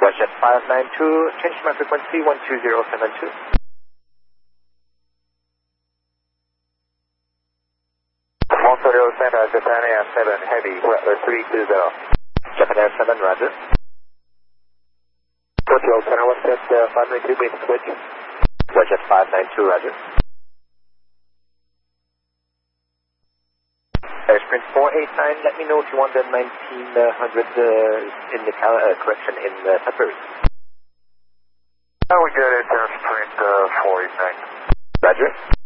Jet 592, change my frequency 12072. Japan Air 7 Heavy, weather 320. Japan Air 7, roger. Hotel Center 1 Jet 592, main switch. Jet 592, roger. Airsprint 489, let me know if you want the 1900 in the correction in February. We got it, Airsprint 489. Roger.